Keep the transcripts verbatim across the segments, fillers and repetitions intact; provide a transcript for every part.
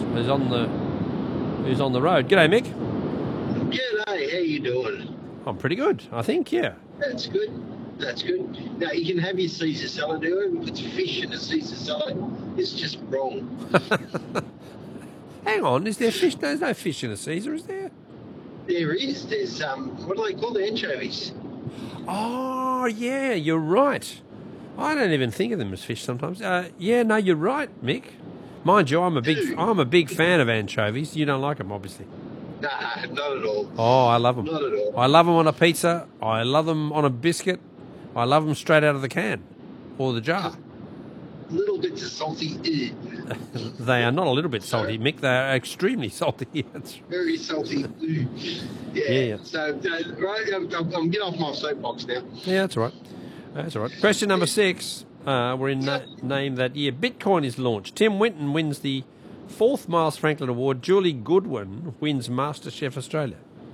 who's on the who's on the road. G'day, Mick. G'day, how you doing? I'm pretty good, I think. Yeah. That's good. That's good. Now you can have your Caesar salad. Whoever puts fish in a Caesar salad is just wrong. Hang on, is there fish? There's no fish in a Caesar, is there? There is. There's um. What do they call the anchovies? Oh, yeah, you're right. I don't even think of them as fish sometimes. Uh, yeah, no, you're right, Mick. Mind you, I'm a big, Dude. I'm a big fan of anchovies. You don't like them, obviously. Nah, not at all. Oh, I love them. Not at all. I love them on a pizza. I love them on a biscuit. I love them straight out of the can or the jar. Little bits of salty. Ew. They are not a little bit salty, Mick. They are extremely salty. Very salty. Ew. Yeah. Yeah, yeah. So, uh, right, I'm, I'm I'm getting off my soapbox now. Yeah, that's all right. That's all right. Question number six. Uh, we're in na- name that year. Bitcoin is launched. Tim Winton wins the fourth Miles Franklin Award. Julie Goodwin wins MasterChef Australia.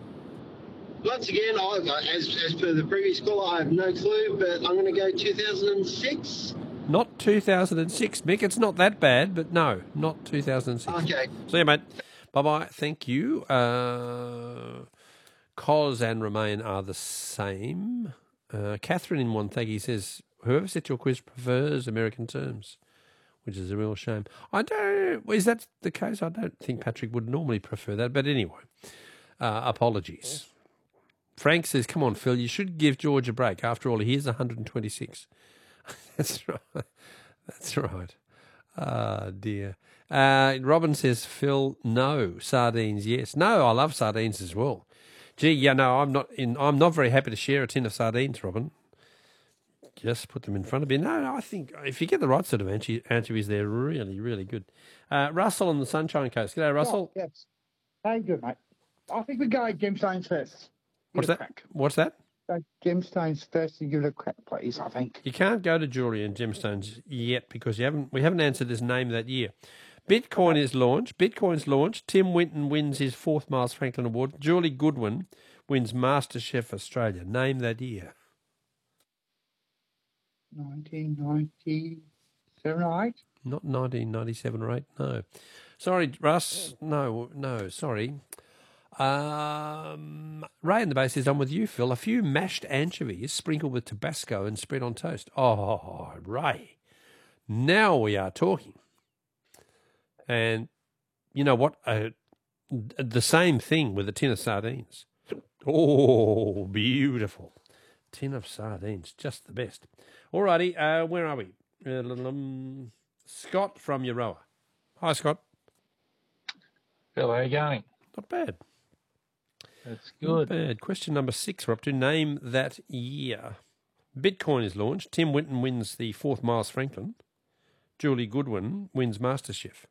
Once again, I, as, as per the previous call, I have no clue, but I'm going to go two thousand six. Not two thousand six, Mick. It's not that bad, but no, not two thousand six. Okay. See you, mate. Bye-bye. Thank you. Uh, Cos and Remain are the same. Uh, Catherine in Wonthaggi says, whoever set your quiz prefers American terms, which is a real shame. I don't... Is that the case? I don't think Patrick would normally prefer that, but anyway. Uh, apologies. Frank says, come on, Phil, you should give George a break. After all, he is one hundred twenty-six. That's right. That's right. Ah, dear. Uh, Robin says, Phil, no. Sardines, yes. No, I love sardines as well. Gee, yeah, no, I'm not in. I'm not very happy to share a tin of sardines, Robin. Just put them in front of me. No, no, I think if you get the right sort of ancho- anchovies, they're really, really good. Uh, Russell on the Sunshine Coast. G'day, Russell. Oh, yes. Very good, mate. I think we go gemstones first. What's Give it a that? crack. What's that? Go gemstones first and give it a crack, please, I think. You can't go to jewellery and gemstones yet because you haven't. We haven't answered this name that year. Bitcoin is launched. Bitcoin's launched. Tim Winton wins his fourth Miles Franklin Award. Julie Goodwin wins MasterChef Australia. Name that year. nineteen ninety-seven or eight? Not nineteen ninety-seven or eight. No. Sorry, Russ. No, no. Sorry. Um, Ray in the base says, I'm with you, Phil. A few mashed anchovies sprinkled with Tabasco and spread on toast. Oh, Ray. Now we are talking. And you know what? Uh, the same thing with a tin of sardines. Oh, beautiful. Tin of sardines, just the best. All righty, uh, where are we? Uh, um, Scott from Euroa. Hi, Scott. Phil, how are you going? Not bad. That's good. Not bad. Question number six. We're up to name that year. Bitcoin is launched. Tim Winton wins the fourth Miles Franklin. Julie Goodwin wins MasterChef.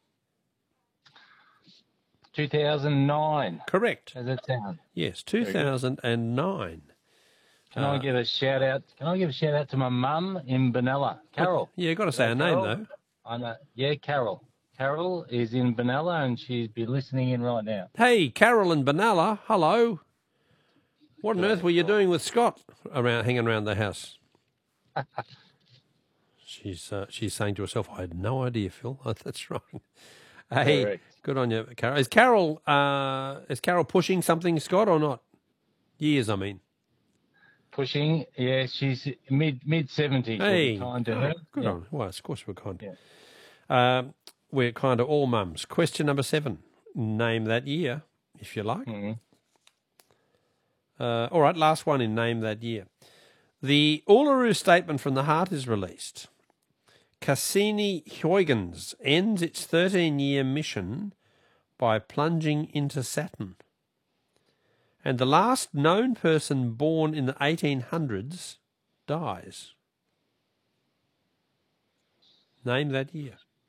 two thousand nine. Correct. How's that sound? Yes, two thousand nine. Can Uh, I give a shout out? Can I give a shout out to my mum in Benalla, Carol? Yeah, you've got to say her name, Carol? though. I know. Yeah, Carol. Carol is in Benalla and she's be listening in right now. Hey, Carol and Benalla, hello. What on earth were you doing with Scott around, hanging around the house? she's uh, she's saying to herself, I had no idea, Phil. Oh, that's right. Hey, Correct. good on you, Carol. Is Carol uh, is Carol pushing something, Scott, or not? Years, I mean. Pushing, yeah, she's mid mid seventies. Hey, kind to her. good yeah. on. Well, of course we're kind. Yeah. Um, we're kind of all mums. Question number seven. Name that year, if you like. Mm-hmm. Uh, all right, last one in name that year. The Uluru Statement from the Heart is released. Cassini-Huygens ends its thirteen-year mission by plunging into Saturn. And the last known person born in the eighteen hundreds dies. Name that year.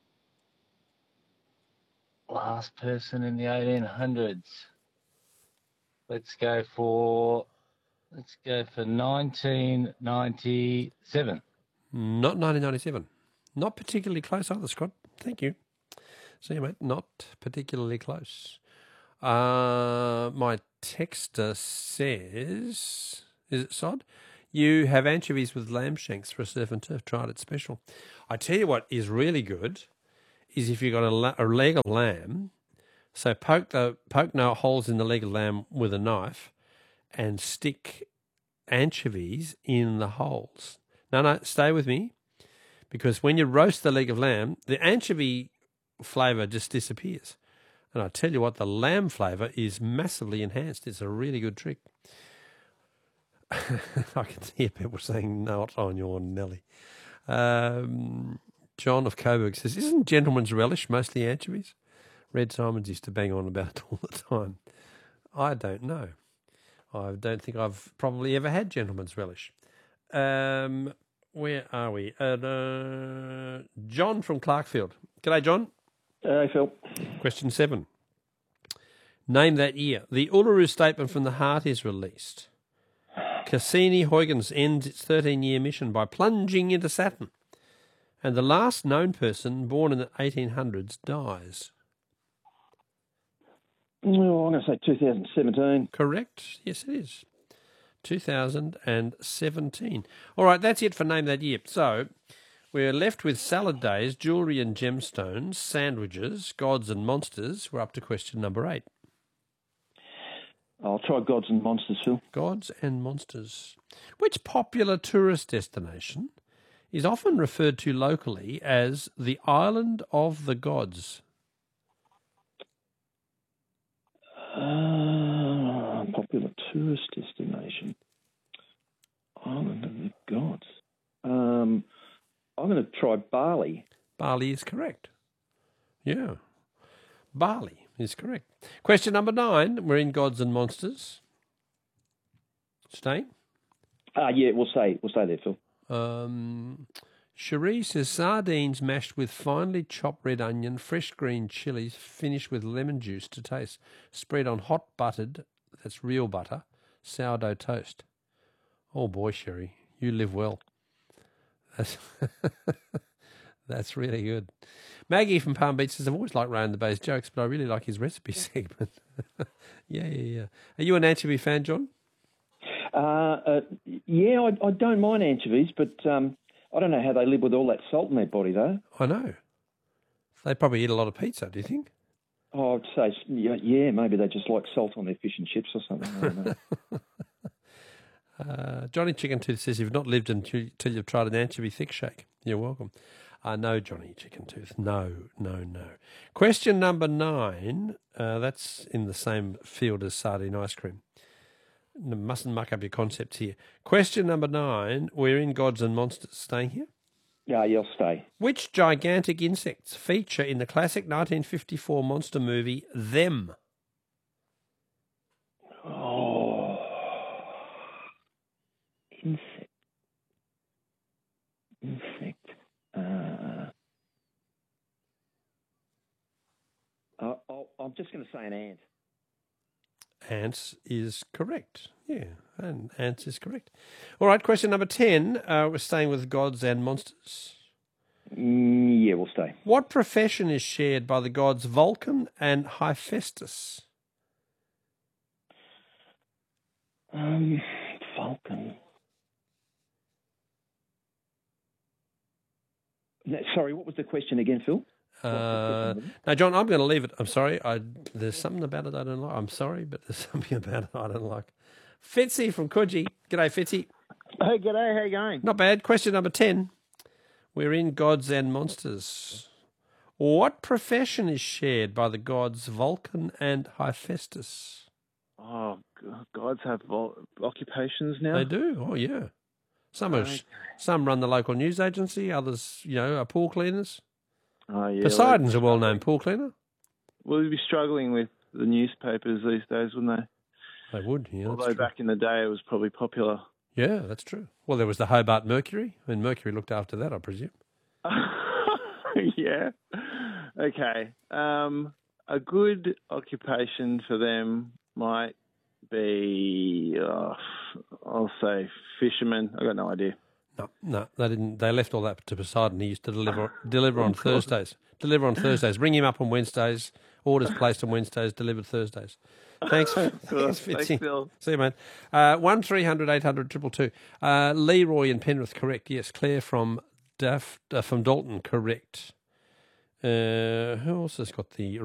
Last person in the eighteen hundreds. Let's go for let's go for nineteen ninety-seven. Not nineteen ninety-seven. Not particularly close either, Scott. Thank you. See you, mate. Not particularly close. Uh, my texter says, is it Sod? You have anchovies with lamb shanks for a surf and turf. Tried it special. I tell you what is really good is if you've got a, la- a leg of lamb, so poke the poke no holes in the leg of lamb with a knife and stick anchovies in the holes. No, no, stay with me, because when you roast the leg of lamb, the anchovy flavour just disappears. And I tell you what, the lamb flavour is massively enhanced. It's a really good trick. I can hear people saying not on your Nelly. Um, John of Coburg says, isn't gentleman's relish mostly anchovies? Red Simons used to bang on about it all the time. I don't know. I don't think I've probably ever had gentleman's relish. Um, where are we? Uh, uh, John from Clarkfield. G'day, John. Hey, Phil. Question seven. Name that year. The Uluru Statement from the Heart is released. Cassini-Huygens ends its thirteen-year mission by plunging into Saturn. And the last known person born in the eighteen hundreds dies. Well, I'm going to say two thousand seventeen. Correct. Yes, it is. two thousand seventeen. All right, that's it for Name That Year. So we're left with salad days, jewellery and gemstones, sandwiches, gods and monsters. We're up to question number eight. I'll try Gods and Monsters, Phil. Gods and monsters. Which popular tourist destination is often referred to locally as the Island of the Gods? Uh, popular tourist destination. Island of the Gods. Um, I'm going to try Bali. Bali is correct. Yeah. Bali is correct. Question number nine. We're in Gods and Monsters. Staying? Ah, yeah, we'll stay. We'll stay there, Phil. Um, Cherie says sardines mashed with finely chopped red onion, fresh green chilies, finished with lemon juice to taste, spread on hot buttered, that's real butter, sourdough toast. Oh boy, Cherie, you live well. That's that's really good. Maggie from Palm Beach says, I've always liked Ray the Bay's jokes, but I really like his recipe segment. yeah, yeah, yeah. Are you an anchovy fan, John? Uh, uh, yeah, I, I don't mind anchovies, but um, I don't know how they live with all that salt in their body, though. I know. They probably eat a lot of pizza, do you think? Oh, I'd say, yeah, yeah, maybe they just like salt on their fish and chips or something. I don't know. uh, Johnny Chicken Tooth says, you've not lived until, until you've tried an anchovy thick shake. You're welcome. Uh, no, Johnny Chicken Tooth. No, no, no. Question number nine. Uh, that's in the same field as sardine ice cream. Mustn't muck up your concepts here. Question number nine. We're in Gods and Monsters. Staying here? Yeah, you'll stay. Which gigantic insects feature in the classic nineteen fifty-four monster movie Them? Oh, insect. Insect. Uh, I'll, I'll, I'm just going to say an ant. Ants is correct. Yeah, and ants is correct. All right, question number ten. Uh, we're staying with Gods and Monsters. Mm, yeah, we'll stay. What profession is shared by the gods Vulcan and Hephaestus? Um, Vulcan. No, sorry, what was the question again, Phil? Uh, no, John, I'm going to leave it. I'm sorry. I, there's something about it I don't like. I'm sorry, but there's something about it I don't like. Fitzy from Coogee. G'day, Fitzy. Hey, g'day. How you going? Not bad. Question number ten. We're in Gods and Monsters. What profession is shared by the gods Vulcan and Hephaestus? Oh, g- gods have vol- occupations now? They do. Oh, yeah. Some are, Okay. some run the local news agency. Others, you know, are pool cleaners. Oh, yeah. Poseidon's a well, well-known pool cleaner. Well, they'd be struggling with the newspapers these days, wouldn't they? They would, yeah. that's Although true. back in the day it was probably popular. Yeah, that's true. Well, there was the Hobart Mercury, and Mercury looked after that, I presume. yeah. Okay. Um, a good occupation for them might be, uh, I'll say fishermen. I got no idea. No, no, they didn't. They left all that to Poseidon. He used to deliver deliver on Thursdays. Deliver on Thursdays. Ring him up on Wednesdays. Orders placed on Wednesdays. Delivered Thursdays. Thanks. Cool. Thanks, Thanks, Fitzy. Bill. See you, man. Uh, one three hundred eight hundred triple two. Uh, Leroy in Penrith, correct. Yes, Claire from Duff, uh, from Dalton, correct. Uh, who else has got the